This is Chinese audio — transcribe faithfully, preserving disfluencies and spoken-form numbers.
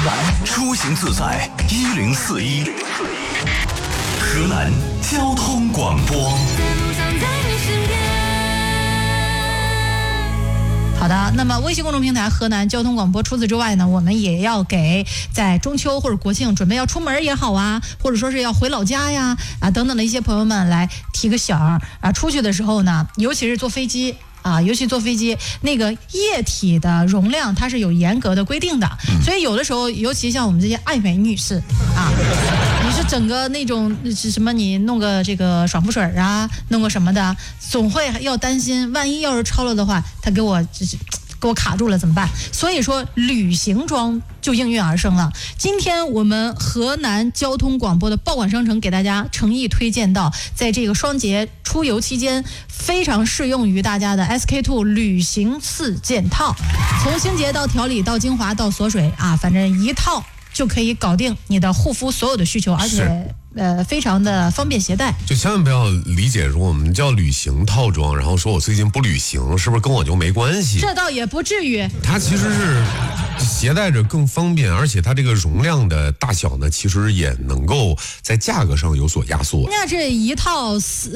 出行自在一零四一，河南交通广播。 好的，那么微信公众平台河南交通广播，除此之外呢，我们也要给在中秋或者国庆准备要出门也好啊，或者说是要回老家呀啊等等的一些朋友们来提个醒儿啊，出去的时候呢，尤其是坐飞机。啊，尤其坐飞机，那个液体的容量它是有严格的规定的，所以有的时候，尤其像我们这些爱美女士啊，你是整个那种是什么，你弄个这个爽肤水啊，弄个什么的，总会要担心，万一要是超了的话，他给我就是。给我卡住了怎么办？所以说旅行装就应运而生了。今天我们河南交通广播的报馆商城给大家诚意推荐到，在这个双节出游期间非常适用于大家的 S K two 旅行四件套，从清洁到调理到精华到锁水啊，反正一套就可以搞定你的护肤所有的需求，而且呃非常的方便携带。 就千万不要理解说我们叫旅行套装，然后说我最近不旅行，是不是跟我就没关系？ 这倒也不至于。 它其实是携带着更方便，而且它这个容量的大小呢，其实也能够在价格上有所压缩。 那这一套